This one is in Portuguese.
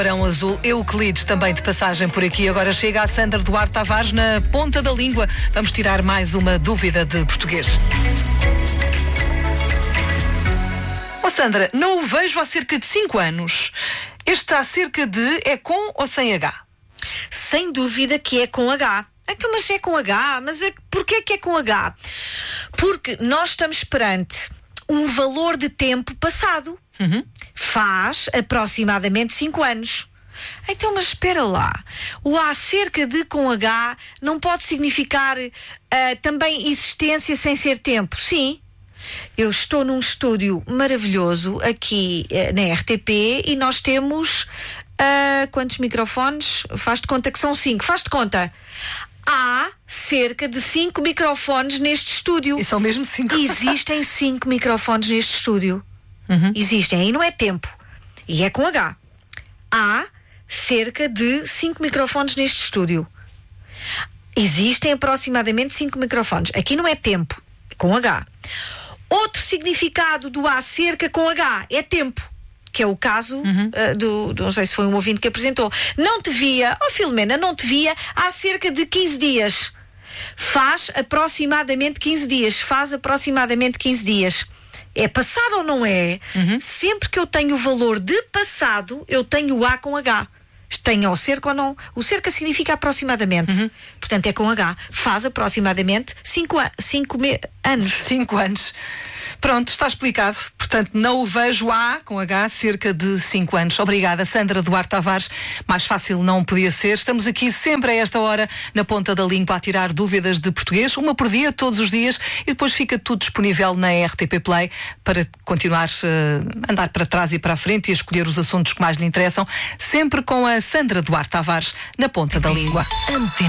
Barão Azul, Euclides também de passagem por aqui. Agora chega a Sandra Duarte Tavares na ponta da língua. Vamos tirar mais uma dúvida de português. Sandra, não o vejo há cerca de 5 anos. Este há cerca de é com ou sem H? Sem dúvida que é com H. Então, mas é com H? Mas porquê que é com H? Porque nós estamos perante um valor de tempo passado. Faz aproximadamente 5 anos. Então, mas espera lá. O há cerca de com H não pode significar também existência sem ser tempo? Sim. Eu estou num estúdio maravilhoso aqui na RTP e nós temos quantos microfones? Faz de conta que são 5. Faz de conta. Há cerca de 5 microfones neste estúdio. E são mesmo 5. Existem 5 microfones neste estúdio. Existem. E não é tempo. E é com H. Há cerca de 5 microfones neste estúdio. Existem aproximadamente 5 microfones. Aqui não é tempo. É com H. Outro significado do há cerca com H é tempo, que é o caso não sei se foi um ouvinte que apresentou. Não te via, Filomena, não te via há cerca de 15 dias. Faz aproximadamente 15 dias. Faz aproximadamente 15 dias. É passado ou não é? Sempre que eu tenho o valor de passado, eu tenho o A com H. Tenha o cerca ou não. O cerca significa aproximadamente. Portanto, é com H. Faz aproximadamente 5 anos. 5 anos. Pronto, está explicado. Portanto, não o vejo há, com H, cerca de 5 anos. Obrigada, Sandra Duarte Tavares. Mais fácil não podia ser. Estamos aqui sempre a esta hora, na ponta da língua, a tirar dúvidas de português, uma por dia, todos os dias, e depois fica tudo disponível na RTP Play para continuar a andar para trás e para a frente e a escolher os assuntos que mais lhe interessam, sempre com a Sandra Duarte Tavares na ponta da língua.